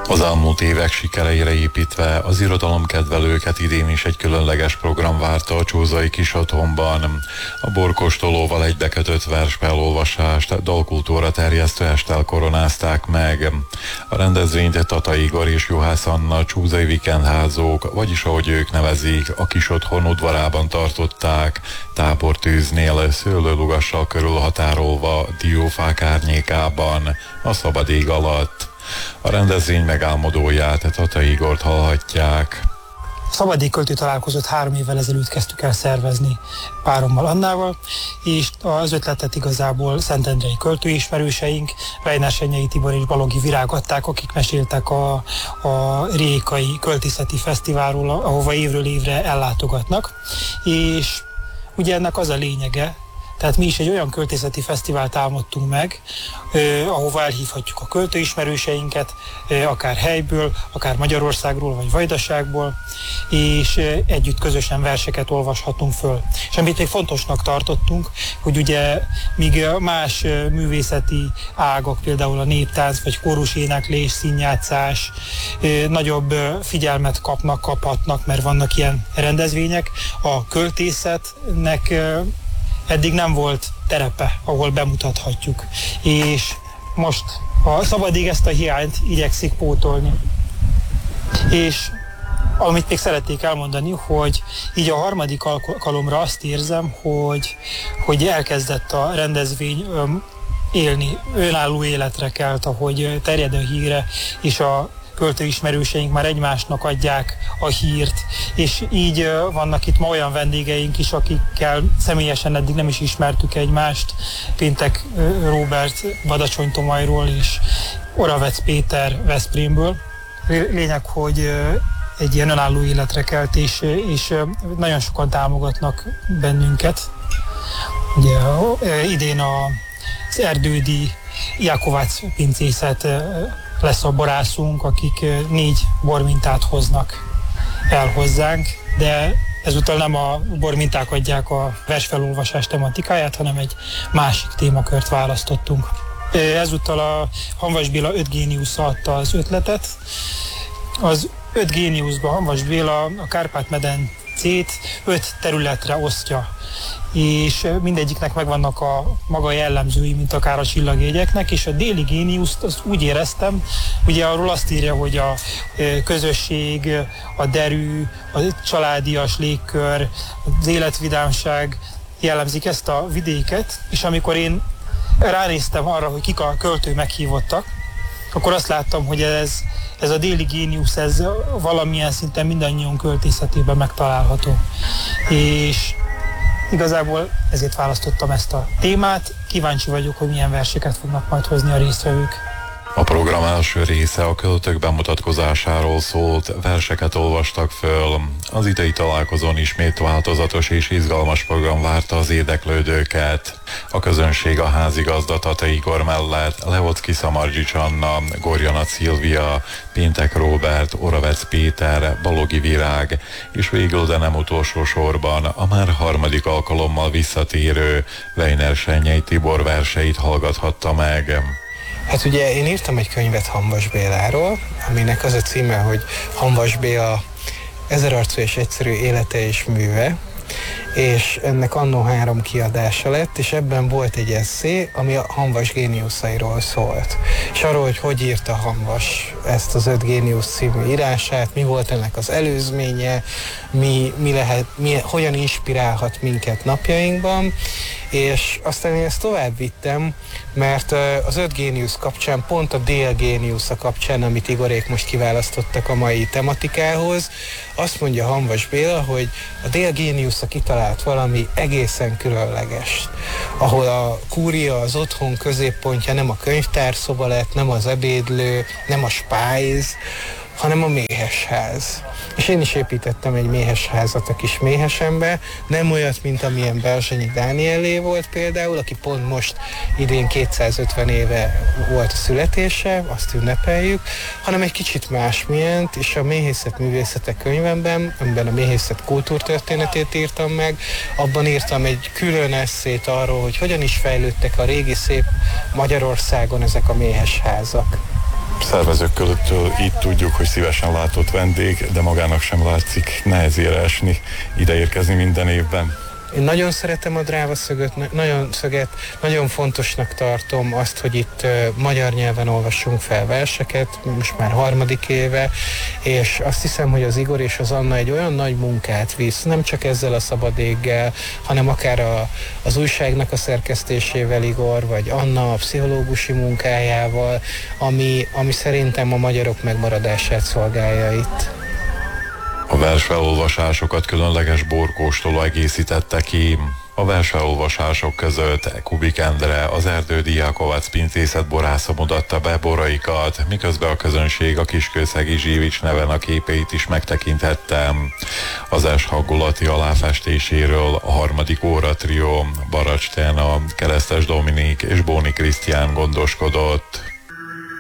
Az elmúlt évek sikereire építve az irodalomkedvelőket idén is egy különleges program várta a csúzai kisotthonban. A borkóstolóval egybekötött versfelolvasást, dalkultúra terjesztő esttel koronázták meg. A rendezvényt Tata Igor és Juhász Anna csúzai vikendházók, vagyis ahogy ők nevezik, a kisotthon udvarában tartották, tábortűznél, szőlőlugassal körülhatárolva, diófák árnyékában, a szabad ég alatt. A rendezvény megálmodóját, Tata Igort hallhatják. A szabadégköltő találkozót 3 évvel ezelőtt kezdtük el szervezni párommal, Annával, és az ötletet igazából szentendrei költőismerőseink, Reiner-Senyei Tibor és Balogi Virág adták, akik meséltek a Rékai Költészeti Fesztiválról, ahova évről évre ellátogatnak, és ugye ennek az a lényege, tehát mi is egy olyan költészeti fesztivált álmodtunk meg, ahova elhívhatjuk a költőismerőseinket, akár helyből, akár Magyarországról, vagy Vajdaságból, és együtt közösen verseket olvashatunk föl. És amit még fontosnak tartottunk, hogy ugye míg más művészeti ágak, például a néptánc, vagy kóruséneklés, színjátszás nagyobb figyelmet kaphatnak, mert vannak ilyen rendezvények, a költészetnek eddig nem volt terepe, ahol bemutathatjuk. És most a szabadég ezt a hiányt igyekszik pótolni. És amit még szeretnék elmondani, hogy így a harmadik alkalomra azt érzem, hogy elkezdett a rendezvény élni, önálló életre kelt, ahogy terjed a híre, és a költőismerőseink már egymásnak adják a hírt, és így vannak itt ma olyan vendégeink is, akikkel személyesen eddig nem is ismertük egymást, Péntek Róbert Badacsony-Tomajról és Oravec Péter Veszprémből. Lényeg, hogy egy ilyen önálló életre kelt, és nagyon sokan támogatnak bennünket. Ugye idén az erdődi Jákovács pincészet lesz a borászunk, akik 4 bormintát hoznak el hozzánk, de ezúttal nem a borminták adják a versfelolvasás tematikáját, hanem egy másik témakört választottunk. Ezúttal a Hamvas Béla 5 géniusza adta az ötletet. Az 5 géniuszban Hamvas Béla a Kárpát-medencét 5 területre osztja, és mindegyiknek megvannak a maga jellemzői, mint akár a csillagjegyeknek, és a déli géniuszt azt úgy éreztem, ugye arról azt írja, hogy a közösség, a derű, a családias légkör, az életvidámság jellemzik ezt a vidéket, és amikor én ránéztem arra, hogy kik a költő meghívottak, akkor azt láttam, hogy ez a déli géniusz, ez valamilyen szinten mindannyiunk költészetében megtalálható. És igazából ezért választottam ezt a témát. Kíváncsi vagyok, hogy milyen verseket fognak majd hozni a résztvevők. A program első része a költők bemutatkozásáról szólt, verseket olvastak föl. Az idei találkozón ismét változatos és izgalmas program várta az érdeklődőket. A közönség a házigazda Tata Igor mellett Leocki Szamardzsics Anna, Gorjanac Szilvia, Péntek Róbert, Oravec Péter, Balogi Virág, és végül, de nem utolsó sorban a már harmadik alkalommal visszatérő Reiner-Senyei Tibor verseit hallgathatta meg. Hát ugye én írtam egy könyvet Hamvas Béláról, aminek az a címe, hogy Hamvas Béla ezerarcú és egyszerű élete és műve, és ennek annó 3 kiadása lett, és ebben volt egy esszé, ami a Hamvas géniuszairól szólt. És arról, hogy írta Hamvas ezt az 5 géniusz című írását, mi volt ennek az előzménye, hogyan inspirálhat minket napjainkban, és aztán én ezt tovább vittem, mert az 5 géniusz kapcsán, pont a dél géniusza kapcsán, amit Igorék most kiválasztottak a mai tematikához, azt mondja Hamvas Béla, hogy a dél géniusza kitalált valami egészen különleges, ahol a kúria, az otthon középpontja nem a könyvtárszoba lett, nem az ebédlő, nem a spájz, hanem a méhesház. És én is építettem egy méhesházat a kis méhesembe, nem olyat, mint amilyen Berzsenyi Dániellé volt például, aki pont most idén 250 éve volt a születése, azt ünnepeljük, hanem egy kicsit másmilyent, és a Méhészet művészetek könyvemben, amiben a méhészet kultúrtörténetét írtam meg, abban írtam egy külön esszét arról, hogy hogyan is fejlődtek a régi szép Magyarországon ezek a méhesházak. Szervezők közöttől így tudjuk, hogy szívesen látott vendég, de magának sem látszik nehezére esni, ide érkezni minden évben. Én nagyon szeretem a Drávaszöget, nagyon fontosnak tartom azt, hogy itt magyar nyelven olvassunk fel verseket, most már 3. éve, és azt hiszem, hogy az Igor és az Anna egy olyan nagy munkát visz, nem csak ezzel a szabad éggel, hanem akár az újságnak a szerkesztésével Igor, vagy Anna a pszichológusi munkájával, ami szerintem a magyarok megmaradását szolgálja itt. A versfelolvasásokat különleges borkóstoló egészítette ki. A versfelolvasások között Kubik Endre, az Erdődiákovac pincészet borásza mutatta be boraikat, miközben a közönség a Kiskőszegi Zsivics neven a képeit is megtekintette. Az S hangulati aláfestéséről a 3. óra trió, Baracs Téna, Keresztes Dominik és Bóni Krisztián gondoskodott.